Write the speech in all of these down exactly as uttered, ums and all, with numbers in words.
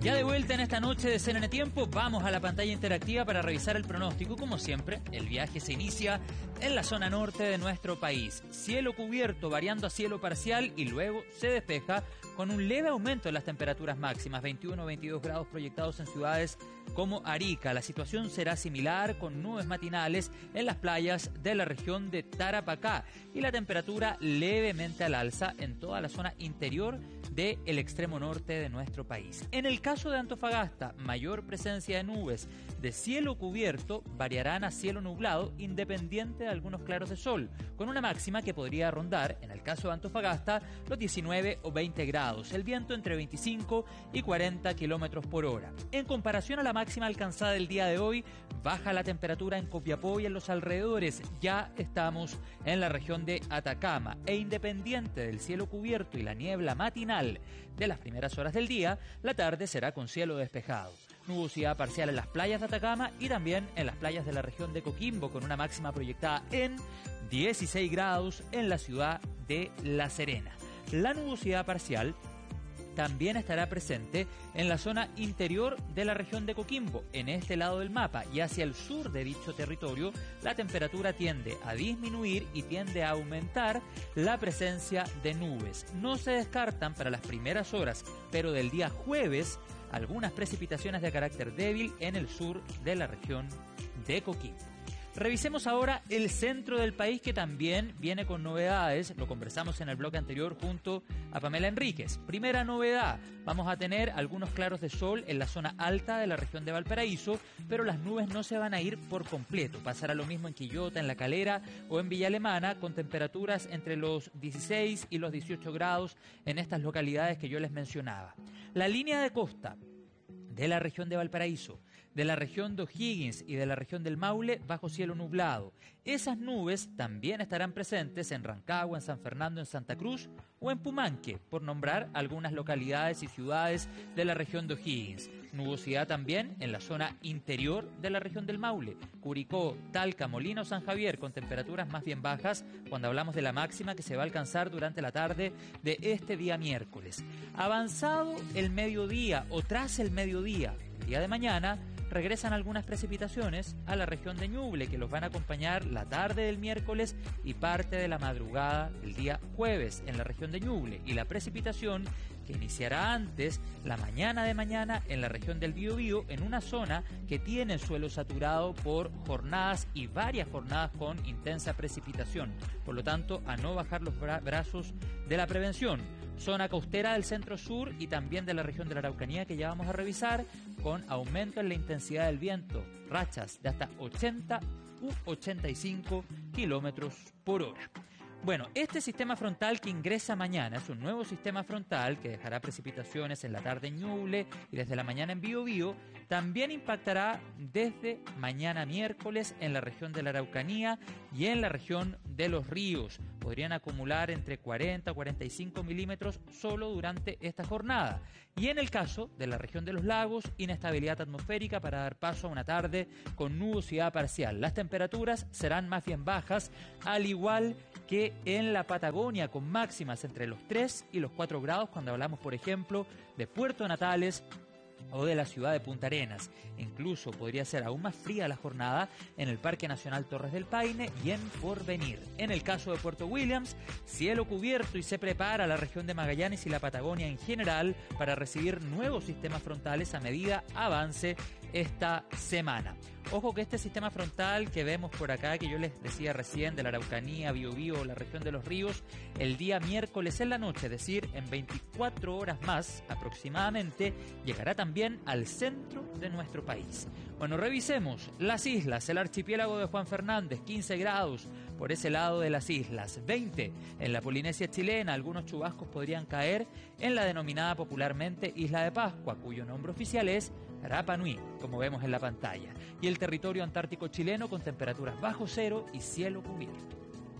Ya de vuelta en esta noche de C N N Tiempo, vamos a la pantalla interactiva para revisar el pronóstico. Como siempre, el viaje se inicia en la zona norte de nuestro país. Cielo cubierto, variando a cielo parcial y luego se despeja con un leve aumento de las temperaturas máximas, veintiuno a veintidós grados proyectados en ciudades como Arica. La situación será similar con nubes matinales en las playas de la región de Tarapacá y la temperatura levemente al alza en toda la zona interior del extremo norte de nuestro país. En el caso de Antofagasta, mayor presencia de nubes de cielo cubierto variarán a cielo nublado independiente de algunos claros de sol, con una máxima que podría rondar, en el caso de Antofagasta, los diecinueve o veinte grados, el viento entre veinticinco y cuarenta kilómetros por hora. En comparación a la máxima alcanzada el día de hoy, baja la temperatura en Copiapó y en los alrededores. Ya estamos en la región de Atacama e independiente del cielo cubierto y la niebla matinal de las primeras horas del día, la tarde será con cielo despejado. Nubosidad parcial en las playas de Atacama y también en las playas de la región de Coquimbo, con una máxima proyectada en dieciséis grados en la ciudad de La Serena. La nubosidad parcial también estará presente en la zona interior de la región de Coquimbo, en este lado del mapa, y hacia el sur de dicho territorio la temperatura tiende a disminuir y tiende a aumentar la presencia de nubes. No se descartan para las primeras horas, pero del día jueves, algunas precipitaciones de carácter débil en el sur de la región de Coquimbo. Revisemos ahora el centro del país, que también viene con novedades. Lo conversamos en el bloque anterior junto a Pamela Enríquez. Primera novedad, vamos a tener algunos claros de sol en la zona alta de la región de Valparaíso, pero las nubes no se van a ir por completo. Pasará lo mismo en Quillota, en La Calera o en Villa Alemana, con temperaturas entre los dieciséis y los dieciocho grados en estas localidades que yo les mencionaba. La línea de costa de la región de Valparaíso, de la región de O'Higgins y de la región del Maule, bajo cielo nublado. Esas nubes también estarán presentes en Rancagua, en San Fernando, en Santa Cruz o en Pumanque, por nombrar algunas localidades y ciudades de la región de O'Higgins. Nubosidad también en la zona interior de la región del Maule, Curicó, Talca, Molina o San Javier, con temperaturas más bien bajas cuando hablamos de la máxima que se va a alcanzar durante la tarde de este día miércoles. Avanzado el mediodía o tras el mediodía, el día de mañana, regresan algunas precipitaciones a la región de Ñuble, que los van a acompañar la tarde del miércoles y parte de la madrugada del día jueves en la región de Ñuble, y la precipitación que iniciará antes la mañana de mañana en la región del Biobío, en una zona que tiene suelo saturado por jornadas y varias jornadas con intensa precipitación. Por lo tanto, a no bajar los bra- brazos de la prevención. Zona costera del centro sur y también de la región de la Araucanía, que ya vamos a revisar, con aumento en la intensidad del viento, rachas de hasta ochenta u ochenta y cinco kilómetros por hora. Bueno, este sistema frontal que ingresa mañana es un nuevo sistema frontal que dejará precipitaciones en la tarde en Ñuble y desde la mañana en Biobío. También impactará desde mañana miércoles en la región de la Araucanía y en la región de Los Ríos. Podrían acumular entre cuarenta a cuarenta y cinco milímetros solo durante esta jornada. Y en el caso de la región de los lagos, inestabilidad atmosférica para dar paso a una tarde con nubosidad parcial. Las temperaturas serán más bien bajas, al igual que en la Patagonia, con máximas entre los tres y los cuatro grados cuando hablamos, por ejemplo, de Puerto Natales o de la ciudad de Punta Arenas. Incluso podría ser aún más fría la jornada en el Parque Nacional Torres del Paine y en Porvenir. En el caso de Puerto Williams, cielo cubierto y se prepara la región de Magallanes y la Patagonia en general para recibir nuevos sistemas frontales a medida avance esta semana. Ojo que este sistema frontal que vemos por acá, que yo les decía recién, de la Araucanía, Biobío, la región de los ríos, el día miércoles en la noche, es decir, en veinticuatro horas más aproximadamente, llegará también al centro de nuestro país. Bueno, revisemos las islas, el archipiélago de Juan Fernández, quince grados por ese lado de las islas, veinte en la Polinesia chilena. Algunos chubascos podrían caer en la denominada popularmente Isla de Pascua, cuyo nombre oficial es Rapa Nui, como vemos en la pantalla, y el territorio antártico chileno con temperaturas bajo cero y cielo cubierto.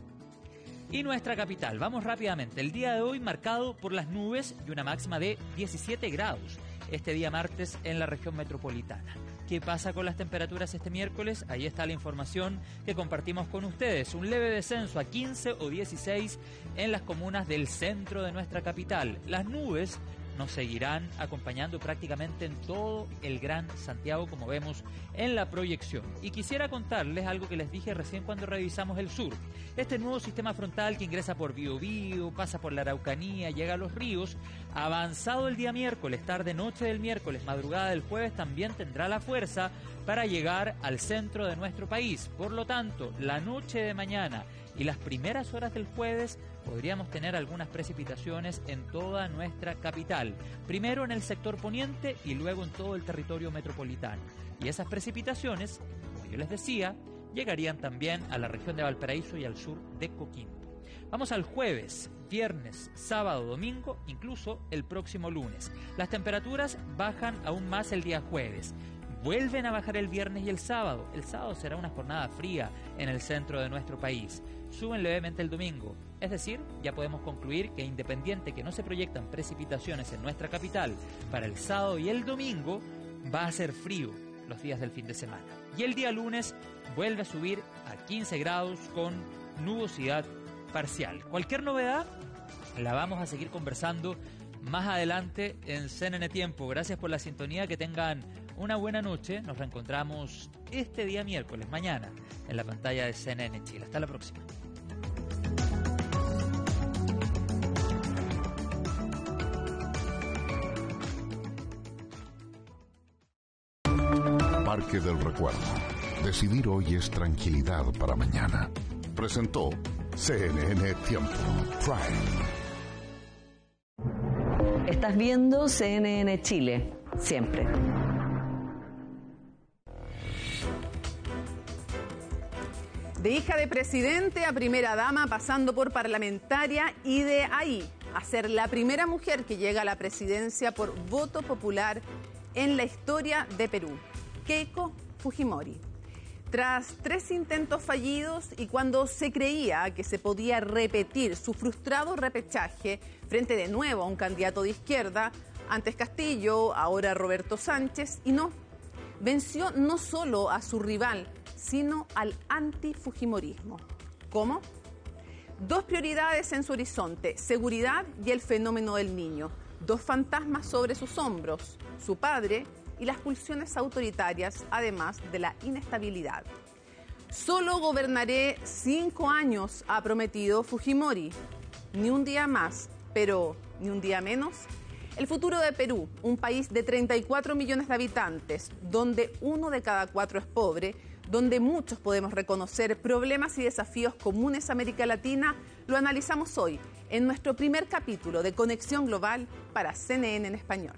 Y nuestra capital, vamos rápidamente, el día de hoy marcado por las nubes y una máxima de diecisiete grados, este día martes en la región metropolitana. ¿Qué pasa con las temperaturas este miércoles? Ahí está la información que compartimos con ustedes. Un leve descenso a quince o dieciséis en las comunas del centro de nuestra capital. Las nubes nos seguirán acompañando prácticamente en todo el Gran Santiago, como vemos en la proyección. Y quisiera contarles algo que les dije recién cuando revisamos el sur. Este nuevo sistema frontal que ingresa por Biobío, pasa por la Araucanía, llega a los ríos, avanzado el día miércoles, tarde noche del miércoles, madrugada del jueves, también tendrá la fuerza para llegar al centro de nuestro país. Por lo tanto, la noche de mañana y las primeras horas del jueves podríamos tener algunas precipitaciones en toda nuestra capital. Primero en el sector poniente y luego en todo el territorio metropolitano. Y esas precipitaciones, como yo les decía, llegarían también a la región de Valparaíso y al sur de Coquimbo. Vamos al jueves, viernes, sábado, domingo, incluso el próximo lunes. Las temperaturas bajan aún más el día jueves. Vuelven a bajar el viernes y el sábado. El sábado será una jornada fría en el centro de nuestro país. Suben levemente el domingo. Es decir, ya podemos concluir que independiente que no se proyectan precipitaciones en nuestra capital para el sábado y el domingo, va a ser frío los días del fin de semana. Y el día lunes vuelve a subir a quince grados con nubosidad parcial. Cualquier novedad la vamos a seguir conversando más adelante en C N N Tiempo. Gracias por la sintonía, que tengan una buena noche. Nos reencontramos este día miércoles, mañana, en la pantalla de C N N Chile. Hasta la próxima. Parque del Recuerdo. Decidir hoy es tranquilidad para mañana. Presentó C N N Tiempo Prime. Estás viendo C N N Chile, siempre. De hija de presidente a primera dama, pasando por parlamentaria, y de ahí a ser la primera mujer que llega a la presidencia por voto popular en la historia de Perú, Keiko Fujimori. Tras tres intentos fallidos y cuando se creía que se podía repetir su frustrado repechaje frente de nuevo a un candidato de izquierda, antes Castillo, ahora Roberto Sánchez, y no, venció no solo a su rival, sino al antifujimorismo. ¿Cómo? Dos prioridades en su horizonte: seguridad y el fenómeno del niño. Dos fantasmas sobre sus hombros: su padre y las pulsiones autoritarias, además de la inestabilidad. Solo gobernaré cinco años, ha prometido Fujimori. Ni un día más, pero ni un día menos. El futuro de Perú, un país de treinta y cuatro millones de habitantes, donde uno de cada cuatro es pobre, donde muchos podemos reconocer problemas y desafíos comunes a América Latina, lo analizamos hoy en nuestro primer capítulo de Conexión Global para C N N en español.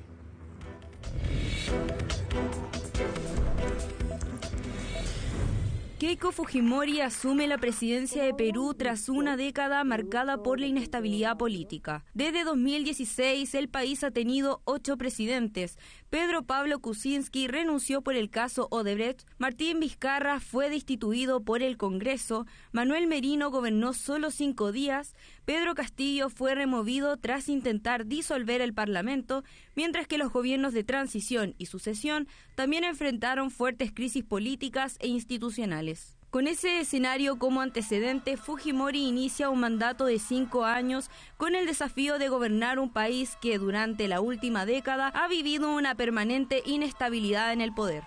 Keiko Fujimori asume la presidencia de Perú tras una década marcada por la inestabilidad política. Desde dos mil dieciséis, el país ha tenido ocho presidentes. Pedro Pablo Kuczynski renunció por el caso Odebrecht, Martín Vizcarra fue destituido por el Congreso, Manuel Merino gobernó solo cinco días, Pedro Castillo fue removido tras intentar disolver el Parlamento, mientras que los gobiernos de transición y sucesión también enfrentaron fuertes crisis políticas e institucionales. Con ese escenario como antecedente, Fujimori inicia un mandato de cinco años con el desafío de gobernar un país que durante la última década ha vivido una permanente inestabilidad en el poder.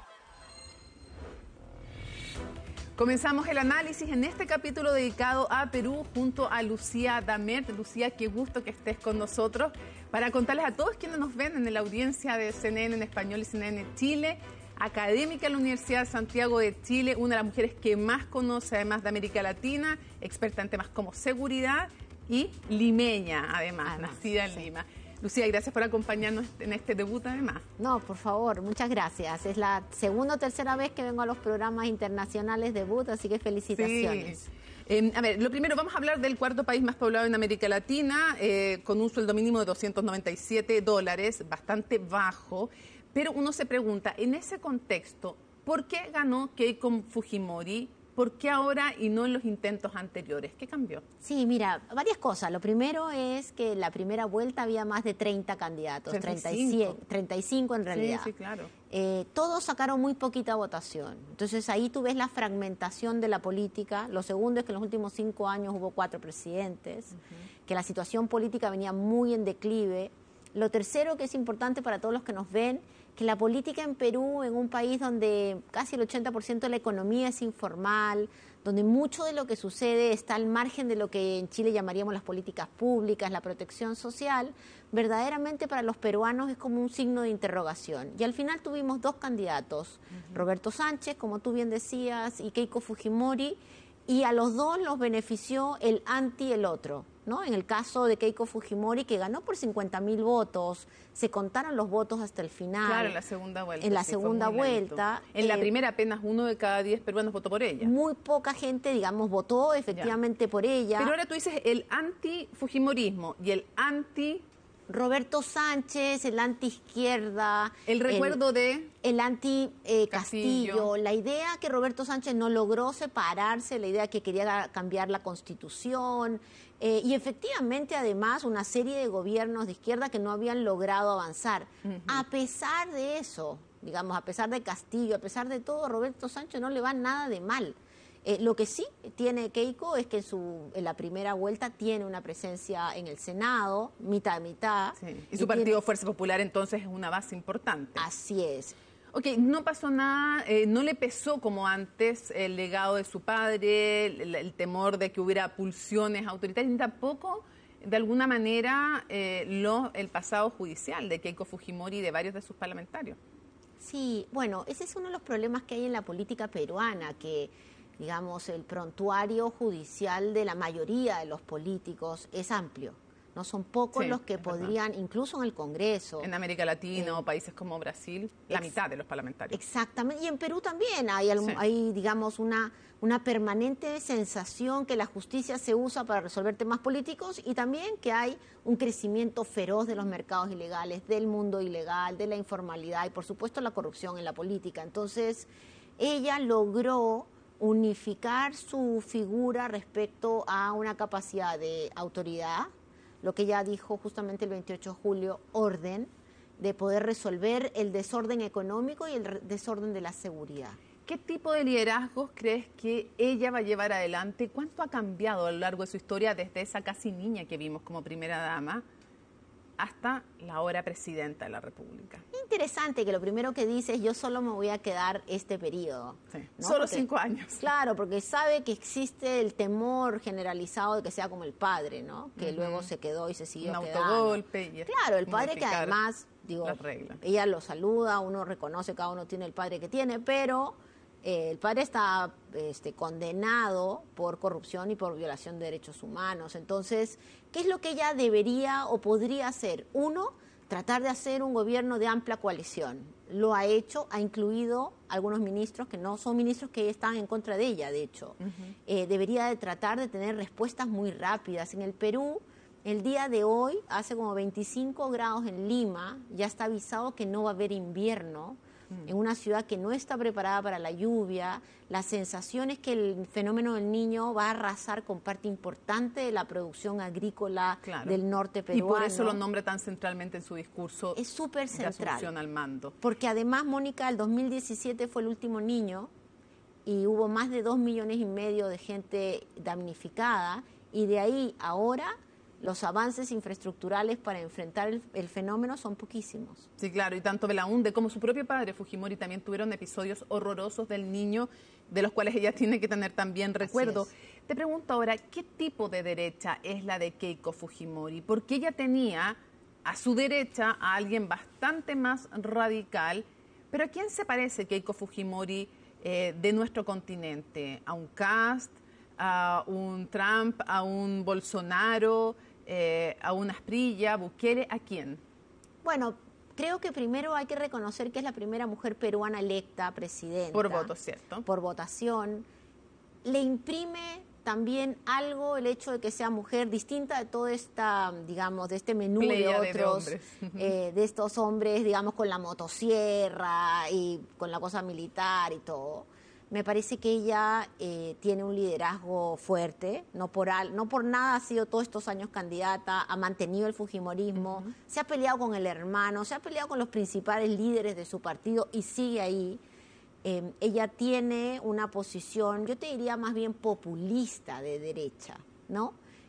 Comenzamos el análisis en este capítulo dedicado a Perú junto a Lucía Damert. Lucía, qué gusto que estés con nosotros para contarles a todos quienes nos ven en la audiencia de C N N en español y C N N Chile, académica en la Universidad de Santiago de Chile, una de las mujeres que más conoce además de América Latina, experta en temas como seguridad y limeña, además, además nacida en sí. Lima. Lucía, gracias por acompañarnos en este debut además. No, por favor, muchas gracias. Es la segunda o tercera vez que vengo a los programas internacionales debut, así que felicitaciones. Sí. Eh, a ver, lo primero, vamos a hablar del cuarto país más poblado en América Latina, eh, con un sueldo mínimo de doscientos noventa y siete dólares, bastante bajo, pero uno se pregunta, en ese contexto, ¿por qué ganó Keiko Fujimori? ¿Por qué ahora y no en los intentos anteriores? ¿Qué cambió? Sí, mira, varias cosas. Lo primero es que la primera vuelta había más de treinta candidatos, treinta y cinco, treinta y cinco en realidad. Sí, sí, claro. Eh, todos sacaron muy poquita votación. Entonces ahí tú ves la fragmentación de la política. Lo segundo es que en los últimos cinco años hubo cuatro presidentes, uh-huh. que la situación política venía muy en declive. Lo tercero que es importante para todos los que nos ven, que la política en Perú, en un país donde casi el ochenta por ciento de la economía es informal, donde mucho de lo que sucede está al margen de lo que en Chile llamaríamos las políticas públicas, la protección social, verdaderamente para los peruanos es como un signo de interrogación. Y al final tuvimos dos candidatos, uh-huh. Roberto Sánchez, como tú bien decías, y Keiko Fujimori, y a los dos los benefició el anti el otro, ¿no? En el caso de Keiko Fujimori, que ganó por cincuenta mil votos, se contaron los votos hasta el final. Claro, en la segunda vuelta. En la sí, segunda vuelta. En eh, la primera apenas uno de cada diez peruanos votó por ella. Muy poca gente, digamos, votó efectivamente ya. por ella. Pero ahora tú dices el anti-fujimorismo y el anti... Roberto Sánchez, el anti-izquierda. El recuerdo el, de... El anti-Castillo. Castillo. La idea que Roberto Sánchez no logró separarse, la idea que quería cambiar la Constitución. Eh, y efectivamente, además, una serie de gobiernos de izquierda que no habían logrado avanzar. Uh-huh. A pesar de eso, digamos, a pesar de Castillo, a pesar de todo, a Roberto Sánchez no le va nada de mal. Eh, lo que sí tiene Keiko es que en, su, en la primera vuelta tiene una presencia en el Senado, mitad a mitad. Sí. Y su y partido tiene... Fuerza Popular entonces es una base importante. Así es. Ok, no pasó nada, eh, no le pesó como antes el legado de su padre, el, el temor de que hubiera pulsiones autoritarias, ni tampoco de alguna manera eh, lo, el pasado judicial de Keiko Fujimori y de varios de sus parlamentarios. Sí, bueno, ese es uno de los problemas que hay en la política peruana, que digamos, el prontuario judicial de la mayoría de los políticos es amplio. No son pocos sí, los que podrían, verdad. Incluso en el Congreso. En América Latina eh, o países como Brasil, la mitad de los parlamentarios. Exactamente, y en Perú también hay, sí. hay digamos, una, una permanente sensación que la justicia se usa para resolver temas políticos y también que hay un crecimiento feroz de los mercados ilegales, del mundo ilegal, de la informalidad y, por supuesto, la corrupción en la política. Entonces, ella logró unificar su figura respecto a una capacidad de autoridad, lo que ella dijo justamente el veintiocho de julio, orden, de poder resolver el desorden económico y el desorden de la seguridad. ¿Qué tipo de liderazgos crees que ella va a llevar adelante? ¿Cuánto ha cambiado a lo largo de su historia desde esa casi niña que vimos como primera dama hasta la ahora presidenta de la República? Interesante que lo primero que dice es yo solo me voy a quedar este periodo. Sí, ¿no? Solo porque, cinco años. Claro, porque sabe que existe el temor generalizado de que sea como el padre, ¿no? Que uh-huh. luego se quedó y se siguió Un quedando. autogolpe. Y claro, el padre que además, digo, ella lo saluda, uno reconoce, cada uno tiene el padre que tiene, pero eh, el padre está este, condenado por corrupción y por violación de derechos humanos. Entonces, ¿qué es lo que ella debería o podría hacer? Uno, tratar de hacer un gobierno de amplia coalición. Lo ha hecho, ha incluido algunos ministros que no son ministros que están en contra de ella, de hecho. Uh-huh. Eh, debería de tratar de tener respuestas muy rápidas. En el Perú, el día de hoy, hace como veinticinco grados en Lima, ya está avisado que no va a haber invierno. En una ciudad que no está preparada para la lluvia, la sensación es que el fenómeno del Niño va a arrasar con parte importante de la producción agrícola claro. del norte peruano. Y por eso lo nombra tan centralmente en su discurso. Es súper central. De asunción al mando. Porque además, Mónica, el dos mil diecisiete fue el último niño y hubo más de dos millones y medio de gente damnificada y de ahí ahora los avances infraestructurales para enfrentar el, el fenómeno son poquísimos. Sí, claro, y tanto Belaúnde como su propio padre, Fujimori, también tuvieron episodios horrorosos del niño, de los cuales ella tiene que tener también recuerdo. Te pregunto ahora, ¿qué tipo de derecha es la de Keiko Fujimori? Porque ella tenía a su derecha a alguien bastante más radical, pero ¿a quién se parece Keiko Fujimori eh, de nuestro continente? ¿A un Kast, a un Trump, a un Bolsonaro, eh, a una Asprilla, Bukele? ¿A quién? Bueno, creo que primero hay que reconocer que es la primera mujer peruana electa presidenta. Por voto, ¿cierto? Por votación. Le imprime también algo el hecho de que sea mujer, distinta de todo esta, digamos, de este menú Playa de otros, de, eh, de estos hombres, digamos, con la motosierra y con la cosa militar y todo. Me parece que ella eh, tiene un liderazgo fuerte, no por, al, no por nada ha sido todos estos años candidata, ha mantenido el fujimorismo, uh-huh. se ha peleado con el hermano, se ha peleado con los principales líderes de su partido y sigue ahí. Eh, ella tiene una posición, yo te diría más bien populista de derecha, ¿no?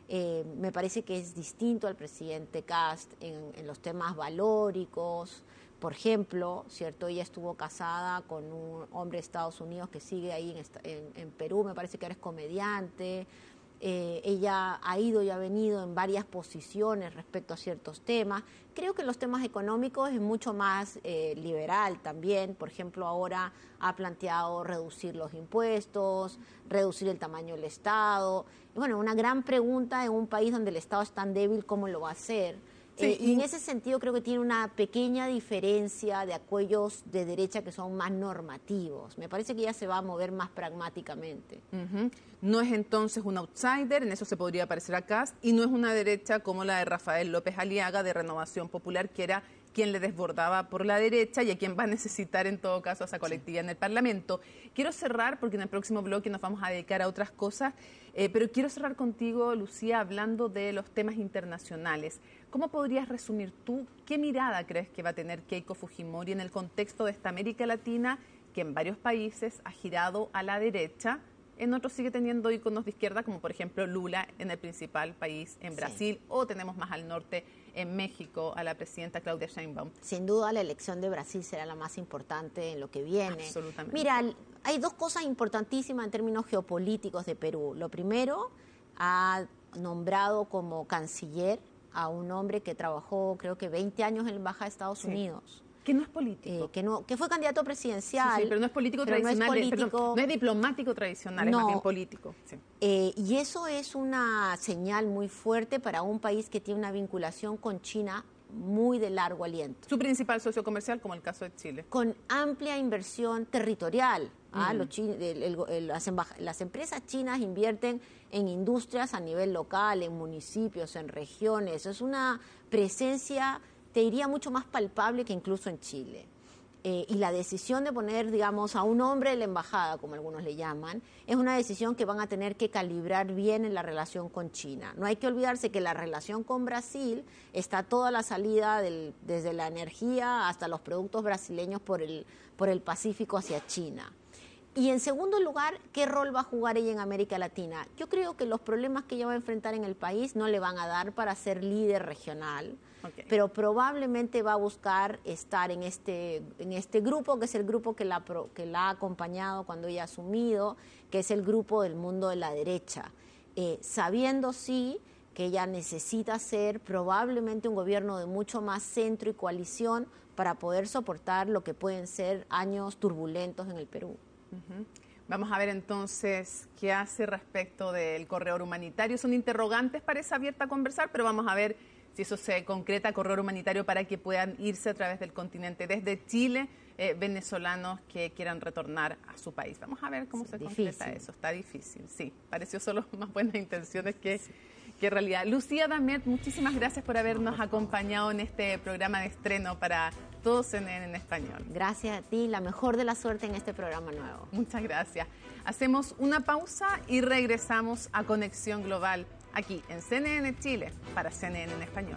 Eh, me parece que es distinto al presidente Kast en, en los temas valóricos. Por ejemplo, ¿cierto? Ella estuvo casada con un hombre de Estados Unidos que sigue ahí en, en, en Perú, me parece que ahora es comediante. Eh, ella ha ido y ha venido en varias posiciones respecto a ciertos temas. Creo que en los temas económicos es mucho más eh, liberal también. Por ejemplo, ahora ha planteado reducir los impuestos, reducir el tamaño del Estado. Bueno, una gran pregunta en un país donde el Estado es tan débil, ¿cómo lo va a hacer? Sí, eh, y en ese sentido creo que tiene una pequeña diferencia de acuerdos de derecha que son más normativos. Me parece que ella se va a mover más pragmáticamente. Uh-huh. No es entonces un outsider, en eso se podría parecer a Kast, y no es una derecha como la de Rafael López Aliaga de Renovación Popular, que era quien le desbordaba por la derecha y a quien va a necesitar en todo caso a esa colectiva sí. en el Parlamento. Quiero cerrar, porque en el próximo bloque nos vamos a dedicar a otras cosas, eh, pero quiero cerrar contigo, Lucía, hablando de los temas internacionales. ¿Cómo podrías resumir tú qué mirada crees que va a tener Keiko Fujimori en el contexto de esta América Latina que en varios países ha girado a la derecha, en otros sigue teniendo íconos de izquierda, como por ejemplo Lula en el principal país en Brasil, sí. o tenemos más al norte en México a la presidenta Claudia Sheinbaum? Sin duda la elección de Brasil será la más importante en lo que viene. Absolutamente. Mira, hay dos cosas importantísimas en términos geopolíticos de Perú. Lo primero, ha nombrado como canciller a un hombre que trabajó creo que veinte años en la Embajada de Estados sí. Unidos. Que no es político. Eh, que, no, que fue candidato presidencial. Sí, sí, pero no es político tradicional. No es, político, perdón, no es diplomático tradicional, no, es más bien político. Sí. Eh, y eso es una señal muy fuerte para un país que tiene una vinculación con China muy de largo aliento. Su principal socio comercial, como el caso de Chile. Con amplia inversión territorial. Uh-huh. ¿ah? Los chi- el, el, el, las, embaj- las empresas chinas invierten en industrias a nivel local, en municipios, en regiones. Es una presencia, te diría, mucho más palpable que incluso en Chile. Eh, y la decisión de poner, digamos, a un hombre en la embajada, como algunos le llaman, es una decisión que van a tener que calibrar bien en la relación con China. No hay que olvidarse que la relación con Brasil está toda la salida, del, desde la energía hasta los productos brasileños por el, por el Pacífico hacia China. Y en segundo lugar, ¿qué rol va a jugar ella en América Latina? Yo creo que los problemas que ella va a enfrentar en el país no le van a dar para ser líder regional, okay. pero probablemente va a buscar estar en este, en este grupo, que es el grupo que la, que la ha acompañado cuando ella ha asumido, que es el grupo del mundo de la derecha, eh, sabiendo sí que ella necesita ser probablemente un gobierno de mucho más centro y coalición para poder soportar lo que pueden ser años turbulentos en el Perú. Uh-huh. Vamos a ver entonces qué hace respecto del corredor humanitario. Son interrogantes, parece abierta a conversar, pero vamos a ver si eso se concreta, corredor humanitario para que puedan irse a través del continente desde Chile, eh, venezolanos que quieran retornar a su país. Vamos a ver cómo sí, se difícil. concreta eso. Está difícil, sí. Pareció solo más buenas intenciones que... Sí. Qué realidad. Lucía Damet, muchísimas gracias por habernos acompañado en este programa de estreno para Todo C N N en Español. Gracias a ti, la mejor de la suerte en este programa nuevo. Muchas gracias. Hacemos una pausa y regresamos a Conexión Global aquí en C N N Chile para C N N en Español.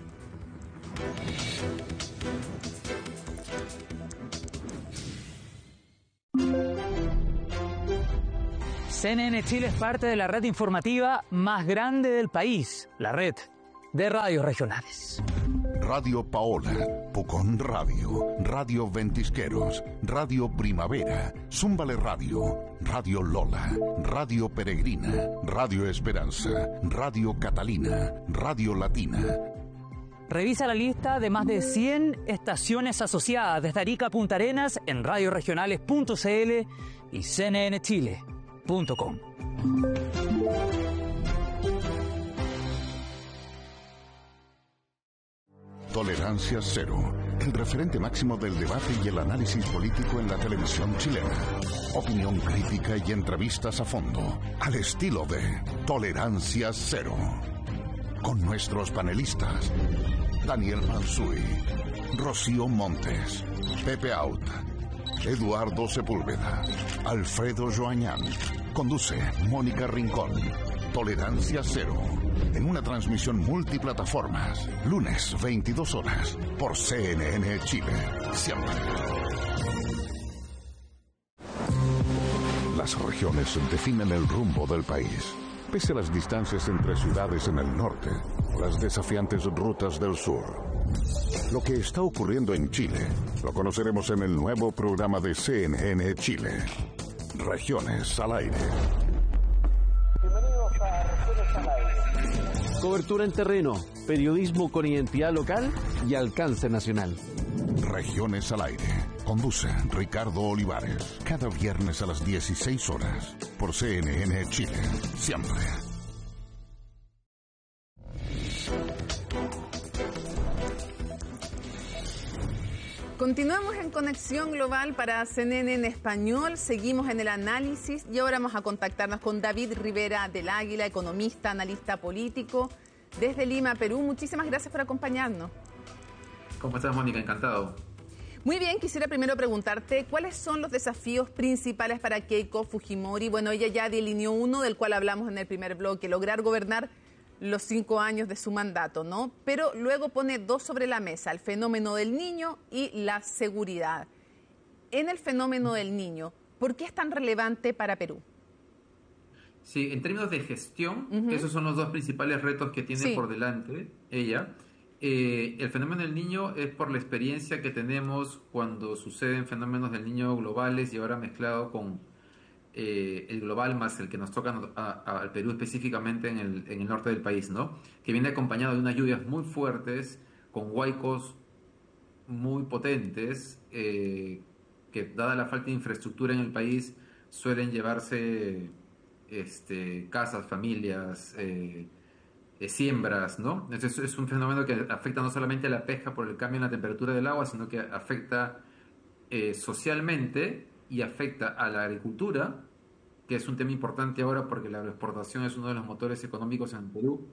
C N N Chile es parte de la red informativa más grande del país, la red de radios regionales. Radio Paola, Pucón Radio, Radio Ventisqueros, Radio Primavera, Zúmbale Radio, Radio Lola, Radio Peregrina, Radio Esperanza, Radio Catalina, Radio Latina. Revisa la lista de más de cien estaciones asociadas desde Arica a Punta Arenas en radioregionales punto c l y c n n chile punto com. Tolerancia Cero, el referente máximo del debate y el análisis político en la televisión chilena. Opinión crítica y entrevistas a fondo, al estilo de Tolerancia Cero. Con nuestros panelistas, Daniel Mansuy, Rocío Montes, Pepe Out, Eduardo Sepúlveda, Alfredo Joañán. Conduce Mónica Rincón. Tolerancia Cero. En una transmisión multiplataformas. Lunes, veintidós horas. Por C N N Chile. Siempre. Las regiones definen el rumbo del país. pese a las distancias entre ciudades en el norte o las desafiantes rutas del sur. Lo que está ocurriendo en Chile lo conoceremos en el nuevo programa de C N N Chile, Regiones al Aire. Bienvenidos a Regiones al Aire. Cobertura en terreno, periodismo con identidad local y alcance nacional. Regiones al Aire. Conduce Ricardo Olivares. Cada viernes a las dieciséis horas por C N N Chile. Siempre. Continuamos en Conexión Global para C N N en español, seguimos en el análisis y ahora vamos a contactarnos con David Rivera del Águila, economista, analista político, desde Lima, Perú. Muchísimas gracias por acompañarnos. ¿Cómo estás, Mónica? Encantado. Muy bien, quisiera primero preguntarte, ¿cuáles son los desafíos principales para Keiko Fujimori? Bueno, ella ya delineó uno del cual hablamos en el primer bloque, lograr gobernar los cinco años de su mandato, ¿no? Pero luego pone dos sobre la mesa, el fenómeno del niño y la seguridad. En el fenómeno del niño, ¿por qué es tan relevante para Perú? Sí, en términos de gestión, uh-huh. esos son los dos principales retos que tiene sí. por delante ella. Eh, el fenómeno del niño es por la experiencia que tenemos cuando suceden fenómenos del niño globales y ahora mezclado con Eh, el global más el que nos toca al Perú específicamente en el, en el norte del país, ¿no? Que viene acompañado de unas lluvias muy fuertes, con huaicos muy potentes, eh, que dada la falta de infraestructura en el país, suelen llevarse este, casas, familias, eh, eh, siembras, ¿no? Entonces es un fenómeno que afecta no solamente a la pesca por el cambio en la temperatura del agua, sino que afecta eh, socialmente y afecta a la agricultura, que es un tema importante ahora porque la agroexportación es uno de los motores económicos en Perú,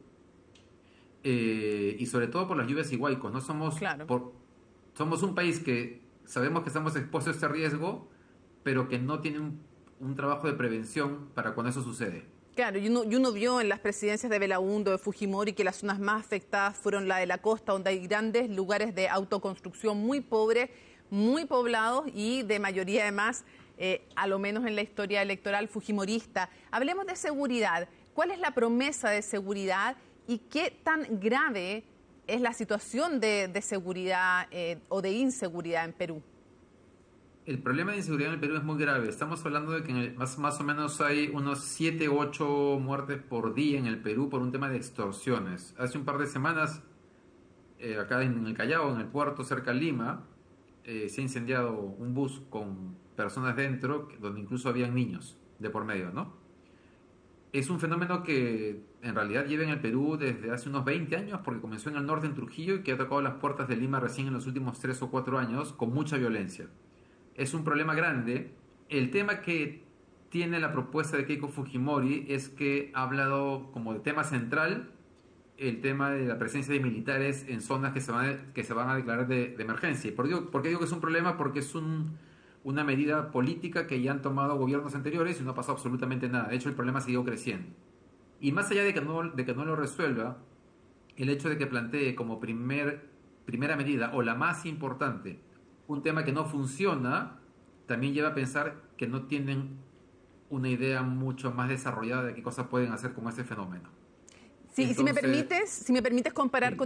eh, y sobre todo por las lluvias y huaicos, ¿no? Somos, claro. por, somos un país que sabemos que estamos expuestos a este riesgo, pero que no tiene un, un trabajo de prevención para cuando eso sucede. Claro, y uno, y uno vio en las presidencias de Belaúnde, de Fujimori, que las zonas más afectadas fueron la de la costa, donde hay grandes lugares de autoconstrucción muy pobres, muy poblados y de mayoría además, eh, a lo menos en la historia electoral fujimorista. Hablemos de seguridad. ¿Cuál es la promesa de seguridad y qué tan grave es la situación de, de seguridad eh, o de inseguridad en Perú? El problema de inseguridad en el Perú es muy grave. Estamos hablando de que en el, más, más o menos hay unos siete u ocho muertes por día en el Perú por un tema de extorsiones. Hace un par de semanas, eh, acá en el Callao, en el puerto cerca de Lima, Eh, se ha incendiado un bus con personas dentro, donde incluso habían niños de por medio, ¿no? Es un fenómeno que en realidad lleva en el Perú desde hace unos veinte años, porque comenzó en el norte, en Trujillo, y que ha tocado las puertas de Lima recién en los últimos tres o cuatro años, con mucha violencia. Es un problema grande. El tema que tiene la propuesta de Keiko Fujimori es que ha hablado como de tema central el tema de la presencia de militares en zonas que se van a, que se van a declarar de, de emergencia. ¿Por, digo, ¿Por qué digo que es un problema? Porque es un, una medida política que ya han tomado gobiernos anteriores y no ha pasado absolutamente nada. De hecho, el problema ha seguido creciendo. Y más allá de que no, de que no lo resuelva, el hecho de que plantee como primer, primera medida, o la más importante, un tema que no funciona, también lleva a pensar que no tienen una idea mucho más desarrollada de qué cosas pueden hacer con este fenómeno. Sí, Entonces, si me permites, si me permites comparar sí. con